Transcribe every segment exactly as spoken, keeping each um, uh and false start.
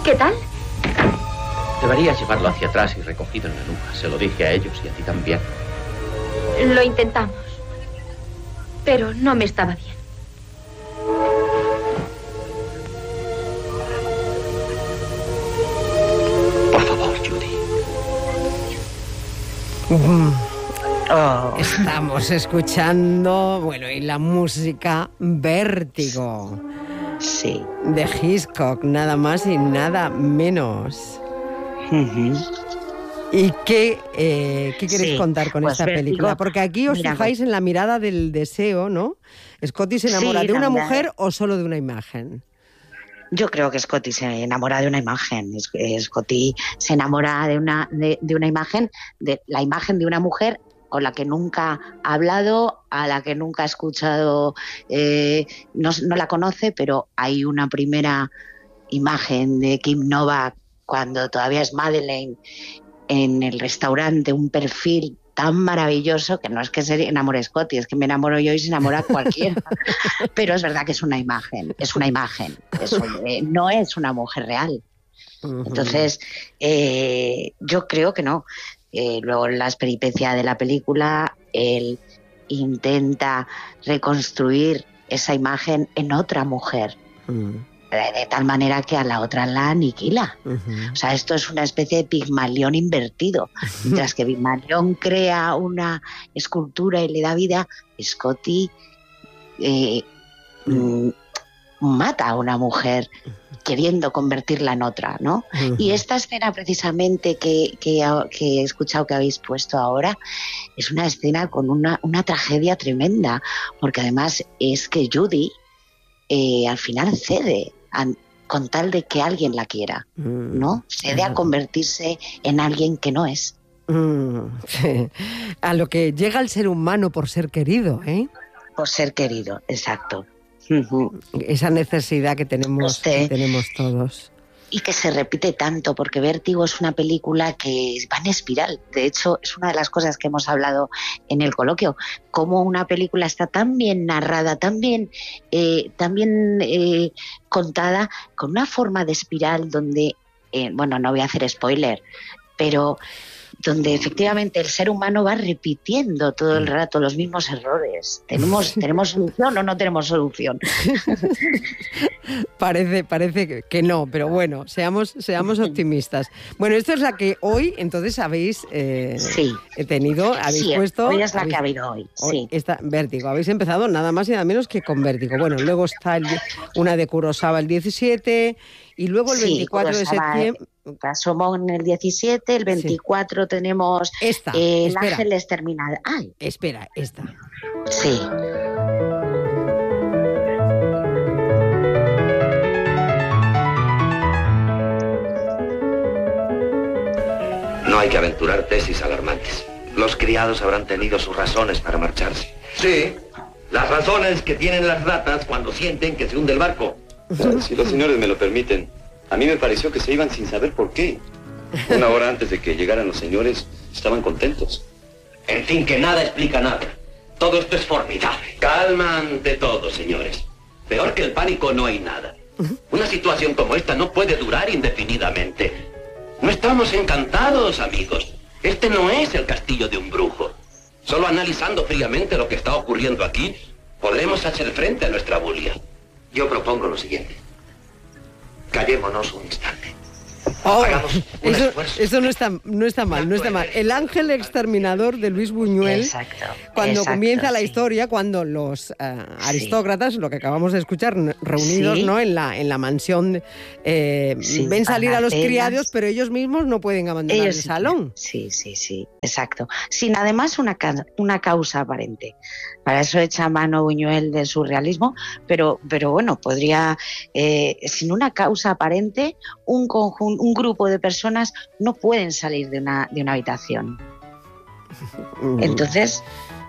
¿Qué tal? Deberías llevarlo hacia atrás y recogido en la nuca. Se lo dije a ellos y a ti también. Lo intentamos, pero no me estaba bien. Por favor, Judy. Mm. Oh. Estamos escuchando, bueno, y la música Vértigo. Sí. De Hitchcock, nada más y nada menos. Uh-huh. ¿Y qué, eh, qué queréis sí, contar con pues esta Vértigo, película? Porque aquí os mira, fijáis en la mirada del deseo, ¿no? ¿Scotty se enamora sí, de una mirada. mujer o solo de una imagen? Yo creo que Scotty se enamora de una imagen. Scotty se enamora de una, de, de una imagen, de la imagen de una mujer con la que nunca ha hablado, a la que nunca ha escuchado, eh, no, no la conoce, pero hay una primera imagen de Kim Novak cuando todavía es Madeleine en el restaurante, un perfil tan maravilloso que no es que se enamore Scotty, es que me enamoro yo y se enamora cualquiera. Pero es verdad que es una imagen, es una imagen, es un, eh, no es una mujer real. Entonces, eh, yo creo que no. Eh, luego en las peripecias de la película, él intenta reconstruir esa imagen en otra mujer. Mm. De, de tal manera que a la otra la aniquila. Uh-huh. O sea, esto es una especie de Pigmalión invertido. Mientras que Pigmalión crea una escultura y le da vida, Scotty eh, uh-huh. mata a una mujer queriendo convertirla en otra, ¿no? Uh-huh. Y esta escena precisamente que, que, que he escuchado que habéis puesto ahora es una escena con una, una tragedia tremenda, porque además es que Judy eh, al final cede a, con tal de que alguien la quiera, ¿no? Cede a convertirse en alguien que no es. Mm, sí. A lo que llega el ser humano por ser querido, ¿eh? Por ser querido, exacto. Uh-huh. Esa necesidad que tenemos, este, que tenemos todos. Y que se repite tanto, porque Vértigo es una película que va en espiral. De hecho, es una de las cosas que hemos hablado en el coloquio, cómo una película está tan bien narrada, tan bien, eh, tan bien eh, contada, con una forma de espiral donde, eh, bueno, no voy a hacer spoiler, pero donde efectivamente el ser humano va repitiendo todo el rato los mismos errores. ¿Tenemos, ¿tenemos solución o no tenemos solución? Parece, parece que no, pero bueno, seamos, seamos optimistas. Bueno, esto es la que hoy, entonces, habéis eh, sí. tenido, habéis sí, puesto... hoy es la habéis, que ha habido hoy, sí. Está Vértigo, habéis empezado nada más y nada menos que con Vértigo. Bueno, luego está el, una de Kurosawa el diecisiete y luego el veinticuatro sí, de septiembre... Somos en el diecisiete, el veinticuatro sí. tenemos esta, eh, El espera. Ángel Exterminador. ¡Ay! Espera, esta. Sí. No hay que aventurar tesis alarmantes. Los criados habrán tenido sus razones para marcharse. Sí, las razones que tienen las ratas cuando sienten que se hunde el barco. Si los señores me lo permiten, a mí me pareció que se iban sin saber por qué. Una hora antes de que llegaran los señores, estaban contentos. En fin, que nada explica nada. Todo esto es formidable. Calma ante todo, señores. Peor que el pánico no hay nada. Una situación como esta no puede durar indefinidamente. No estamos encantados, amigos. Este no es el castillo de un brujo. Solo analizando fríamente lo que está ocurriendo aquí, podremos hacer frente a nuestra bulia. Yo propongo lo siguiente. Callémonos un instante. Oh, eso, eso no está, no está mal, no está mal. El Ángel Exterminador de Luis Buñuel, exacto, cuando exacto, comienza la sí. historia, cuando los uh, aristócratas, sí. lo que acabamos de escuchar, reunidos, sí. ¿no? en la en la mansión, eh, sí, ven salir a los criados, pero ellos mismos no pueden abandonar ellos, el salón. Sí, sí, sí, exacto. Sin además una, una causa aparente. Para eso echa mano Buñuel del surrealismo, pero, pero bueno, podría, eh, sin una causa aparente, un conjunto, un grupo de personas no pueden salir de una, de una habitación. Entonces...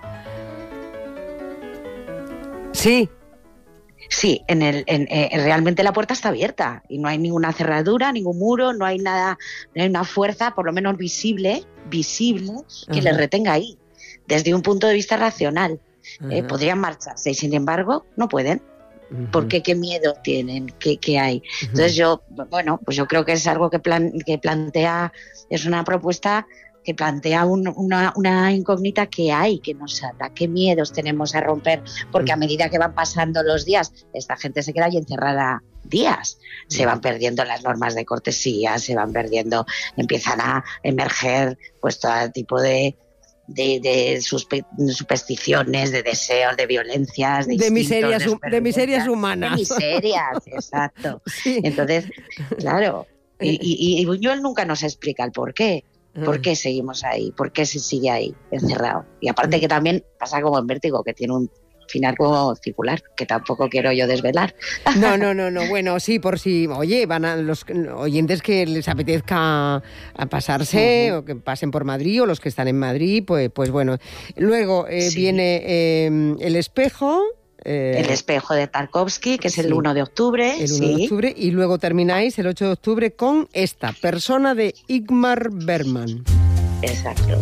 Sí. Sí, en el, en, eh, realmente la puerta está abierta y no hay ninguna cerradura, ningún muro, no hay nada, no hay una fuerza, por lo menos visible, visible, que les retenga ahí, desde un punto de vista racional. Eh, podrían marcharse y sin embargo no pueden. Uh-huh. ¿Por qué? ¿Qué miedo tienen? ¿Qué, qué hay? Uh-huh. Entonces yo, bueno, pues yo creo que es algo que, plan, que plantea, es una propuesta que plantea un, una, una incógnita que hay, que nos ata, qué miedos tenemos a romper, porque a medida que van pasando los días, esta gente se queda ahí encerrada días, se van perdiendo las normas de cortesía, se van perdiendo, empiezan a emerger pues todo tipo de de, de supersticiones, de deseos, de violencias, de, de miserias, de, de miserias humanas. De miserias, exacto. Sí. Entonces, claro, y, y, y Buñuel nunca nos explica el por qué. ¿Por qué seguimos ahí? ¿Por qué se sigue ahí encerrado? Y aparte que también pasa como en Vértigo, que tiene un final como circular, que tampoco quiero yo desvelar. No, no, no, no. Bueno, sí, por si, oye, van a los oyentes que les apetezca a pasarse, uh-huh. o que pasen por Madrid, o los que están en Madrid, pues, pues bueno. Luego eh, sí. viene eh, El espejo. Eh, el espejo de Tarkovsky, que es sí. el uno de octubre. El uno sí. de octubre, y luego termináis el ocho de octubre con esta, Persona, de Ingmar Bergman. Exacto.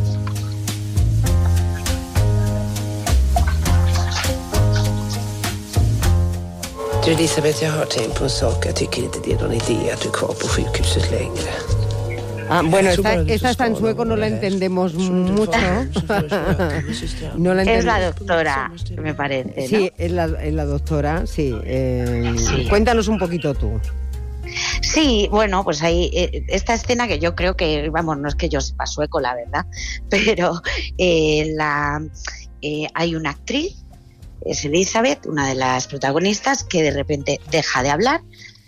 Du Elisabeth, jag har tänkt på en sak. Jag tycker inte det är någon idé att du är kvar på sjukhuset längre. Ah, bueno, esta, esta está en sueco, no la entendemos mucho. No la entendemos. Es la doctora, me parece, ¿no? Sí, es la, es la doctora, sí. Eh, sí. Cuéntanos un poquito tú. Sí, bueno, pues ahí, eh, esta escena que yo creo que, vamos, no es que yo sepa sueco, la verdad, pero eh, la, eh, hay una actriz, es Elizabeth, una de las protagonistas, que de repente deja de hablar,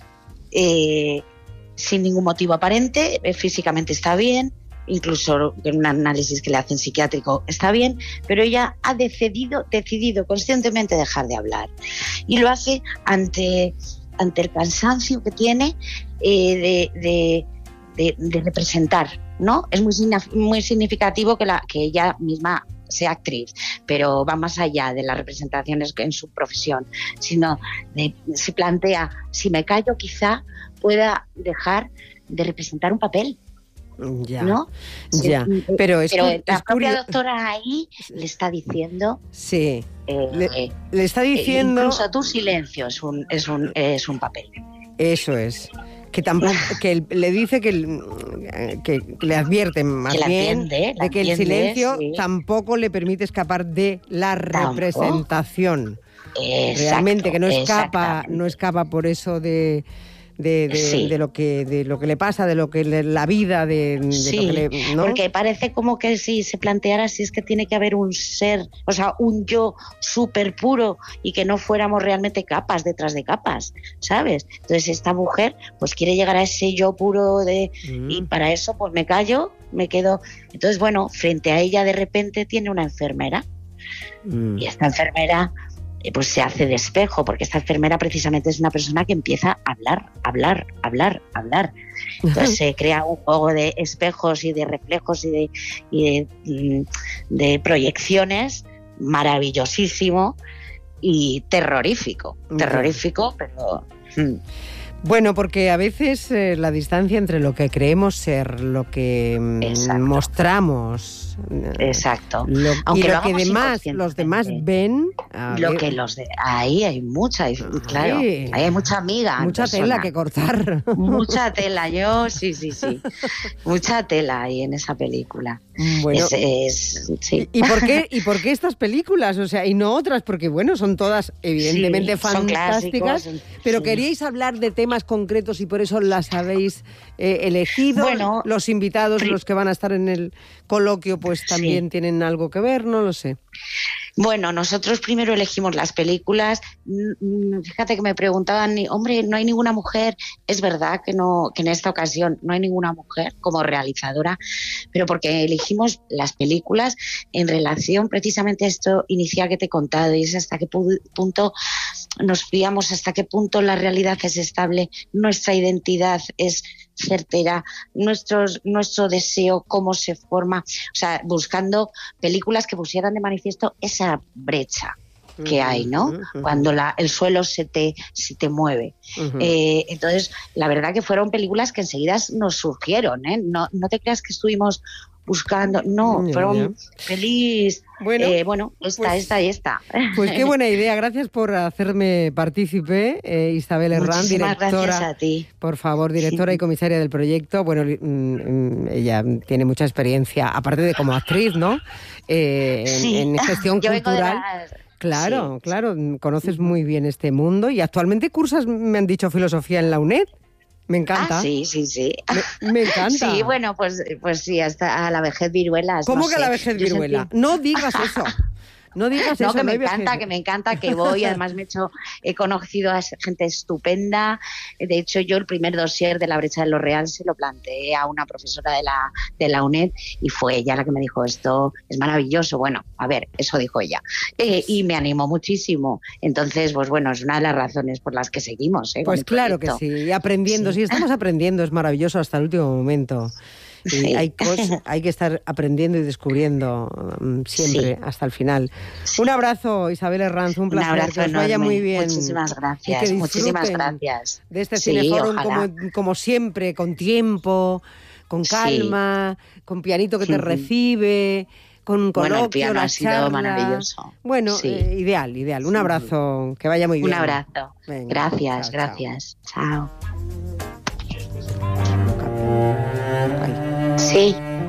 eh, sin ningún motivo aparente, eh, físicamente está bien, incluso en un análisis que le hacen psiquiátrico está bien, pero ella ha decidido, decidido conscientemente dejar de hablar. Y lo hace ante, ante el cansancio que tiene eh, de, de, de, de representar, ¿no? Es muy, muy significativo que, la, que ella misma sea actriz, pero va más allá de las representaciones en su profesión, sino de, se plantea, si me callo quizá pueda dejar de representar un papel. Ya, ¿no? ya. Pero, es pero que, la es propia curio... doctora ahí le está diciendo... Sí, eh, le, le está diciendo... Incluso tu silencio es un, es un, es un papel. Eso es. Que tampoco, que le dice que, que, que le advierte más que bien atiende, de que atiende, el silencio sí. tampoco le permite escapar de la ¿Tampoco? representación. Exacto, realmente, que no escapa, no escapa por eso de... De, de, sí. de lo que de lo que le pasa, de lo que le, la vida, de, de sí, lo que le, ¿no? Porque parece como que si se planteara si es que tiene que haber un ser, o sea, un yo súper puro y que no fuéramos realmente capas detrás de capas, ¿sabes? Entonces esta mujer pues quiere llegar a ese yo puro de mm. y para eso pues me callo, me quedo. Entonces, bueno, frente a ella de repente tiene una enfermera mm. y esta enfermera pues se hace de espejo, porque esta enfermera precisamente es una persona que empieza a hablar, hablar, hablar, hablar. Entonces se crea un juego de espejos y de reflejos y de, y de, de proyecciones maravillosísimo y terrorífico. Terrorífico, pero... Bueno, porque a veces eh, la distancia entre lo que creemos ser, lo que Exacto. mostramos... Exacto. Lo, Aunque y lo, lo que demás, los demás ven... Lo ver. que los de, ahí hay mucha, claro, ahí hay mucha amiga. Mucha persona. tela que cortar. Mucha tela, yo sí, sí, sí. Mucha tela ahí en esa película. Bueno, es, es, sí. ¿Y, por qué, ¿Y por qué estas películas? O sea, y no otras, porque bueno, son todas evidentemente sí, fantásticas, clásicos, pero sí. queríais hablar de temas concretos y por eso las habéis eh, elegido. Bueno, los invitados, sí. los que van a estar en el coloquio, pues también sí. tienen algo que ver, no lo sé. Bueno, nosotros primero elegimos las películas. Fíjate que me preguntaban, hombre, no hay ninguna mujer. Es verdad que no, que en esta ocasión no hay ninguna mujer como realizadora, pero porque elegimos las películas en relación precisamente a esto inicial que te he contado, y es hasta qué punto nos fiamos, hasta qué punto la realidad es estable, nuestra identidad es certera, nuestros, nuestro deseo, cómo se forma, o sea, buscando películas que pusieran de manifiesto esa brecha que hay, ¿no? Uh-huh. Cuando la, el suelo se te, se te mueve. Uh-huh. Eh, entonces, la verdad que fueron películas que enseguida nos surgieron, ¿eh? No, no te creas que estuvimos buscando, no, yeah, fueron yeah. feliz. Bueno, eh, bueno, esta, pues, esta y esta. Pues qué buena idea, gracias por hacerme partícipe, eh, Isabel Herrán, directora. Gracias a ti. Por favor, directora sí. y comisaria del proyecto. Bueno, mm, ella tiene mucha experiencia, aparte de como actriz, ¿no? Eh, en, sí. en gestión Yo cultural. Claro, sí, claro, sí. Conoces muy bien este mundo y actualmente cursas, me han dicho, filosofía en la UNED. Me encanta. Ah, sí, sí, sí. Me, me encanta. Sí, bueno, pues, pues sí, hasta a la vejez viruelas. ¿Cómo no que sé. a la vejez viruela? Sentí... No digas eso. No digas no, eso. Que no, me encanta, vejez. que me encanta, que voy. Además me he hecho, he conocido a gente estupenda. De hecho, yo el primer dossier de La brecha de lo real se lo planteé a una profesora de la, de la UNED y fue ella la que me dijo, esto es maravilloso. Bueno, a ver, eso dijo ella. Eh, y me animó muchísimo. Entonces, pues bueno, es una de las razones por las que seguimos. ¿eh? Pues claro que sí, y aprendiendo. Sí. sí, estamos aprendiendo, es maravilloso hasta el último momento. Y sí. hay, cosas, hay que estar aprendiendo y descubriendo um, siempre, sí. hasta el final. Sí. Un abrazo, Isabel Herranz, un placer. Un abrazo que os enorme. vaya muy bien. Muchísimas gracias, muchísimas gracias. De este sí, Cineforum, como, como siempre, con tiempo, con calma, sí. con pianito que te recibe, con un coloquio, bueno, el piano la ha sido charla. Maravilloso. Bueno, sí. eh, ideal, ideal. Un abrazo, que vaya muy bien. Un abrazo. Venga, gracias, chao, gracias. Chao. chao. Sí.